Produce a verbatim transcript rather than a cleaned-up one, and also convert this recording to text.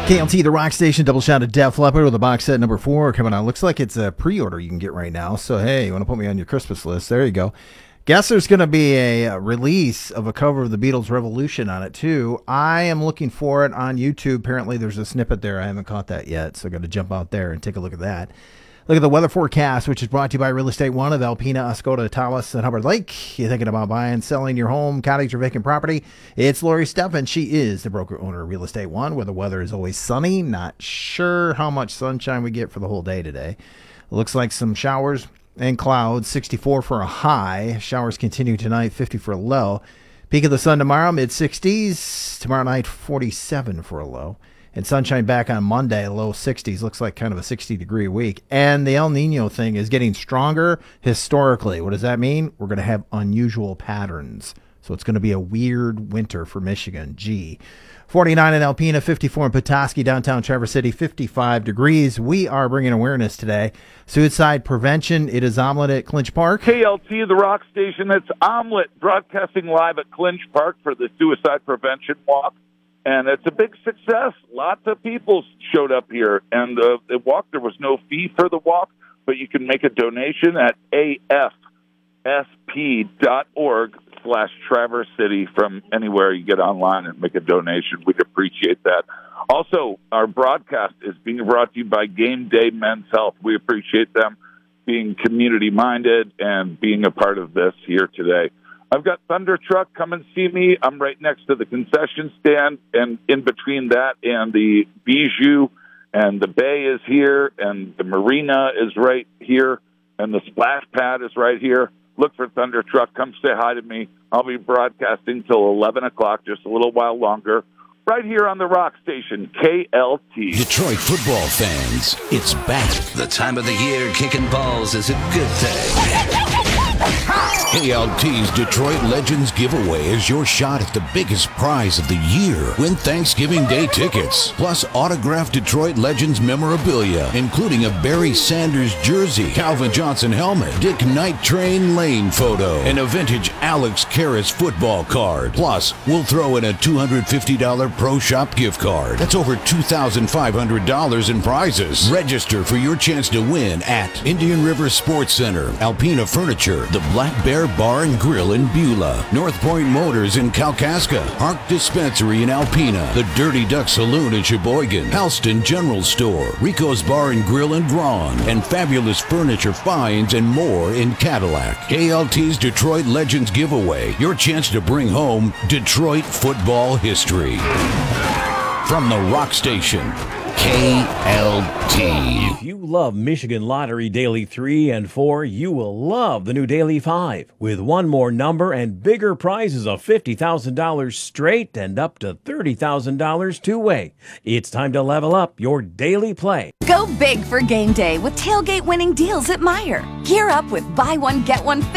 K L T, the rock station, double shot of Def Leppard with a box set number four coming out. Looks like it's a pre-order you can get right now. So, hey, you want to put me on your Christmas list? There you go. Guess there's going to be a release of a cover of the Beatles' Revolution on it, too. I am looking for it on YouTube. Apparently, there's a snippet there. I haven't caught that yet, so I've got to jump out there and take a look at that. Look at the weather forecast, which is brought to you by Real Estate One of Alpena, Oscoda, Tawas, and Hubbard Lake. You're thinking about buying, selling your home, cottage, or vacant property? It's Lori Steffen. She is the broker owner of Real Estate One, where the weather is always sunny. Not sure how much sunshine we get for the whole day today. Looks like some showers and clouds, sixty-four for a high. Showers continue tonight, fifty for a low. Peak of the sun tomorrow, mid-sixties. Tomorrow night, forty-seven for a low. And sunshine back on Monday, low sixties. Looks like kind of a sixty-degree week. And the El Nino thing is getting stronger historically. What does that mean? We're going to have unusual patterns. So it's going to be a weird winter for Michigan. Gee. forty-nine in Alpena, fifty-four in Petoskey, downtown Traverse City, fifty-five degrees. We are bringing awareness today. Suicide prevention. It is Omelet at Clinch Park. K L T, the rock station. It's Omelet, broadcasting live at Clinch Park for the Suicide Prevention Walk. And it's a big success. Lots of people showed up here. And uh, the walk, there was no fee for the walk, but you can make a donation at afsp.org slash Traverse City from anywhere you get online and make a donation. We'd appreciate that. Also, our broadcast is being brought to you by Game Day Men's Health. We appreciate them being community-minded and being a part of this here today. I've got Thunder Truck. Come and see me. I'm right next to the concession stand, and in between that and the Bijou, and the Bay is here, and the Marina is right here, and the Splash Pad is right here. Look for Thunder Truck. Come say hi to me. I'll be broadcasting till eleven o'clock, just a little while longer, right here on the rock station, K L T. Detroit football fans, it's back. The time of the year kicking balls is a good day. K L T's Detroit Legends giveaway is your shot at the biggest prize of the year. Win Thanksgiving Day tickets, plus autographed Detroit Legends memorabilia, including a Barry Sanders jersey, Calvin Johnson helmet, Dick Night Train Lane photo, and a vintage Alex Karras football card. Plus, we'll throw in a two hundred fifty dollars Pro Shop gift card. That's over two thousand five hundred dollars in prizes. Register for your chance to win at Indian River Sports Center, Alpena Furniture, the Black Bear Bar and Grill in Beulah, North Point Motors in Kalkaska, Park Dispensary in Alpena, the Dirty Duck Saloon in Sheboygan, Halston General Store, Rico's Bar and Grill in Braun, and Fabulous Furniture Finds and more in Cadillac. K L T's Detroit Legends giveaway, your chance to bring home Detroit football history. From the rock station, K L T. If you love Michigan Lottery Daily three and four, you will love the new Daily five, with one more number and bigger prizes of fifty thousand dollars straight and up to thirty thousand dollars two-way. It's time to level up your daily play. Go big for game day with tailgate winning deals at Meijer. Gear up with buy one, get one